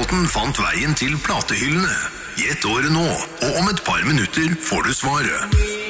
låten fant veien til platehyllene. Gjett året nå, og om et par minutter får du svaret.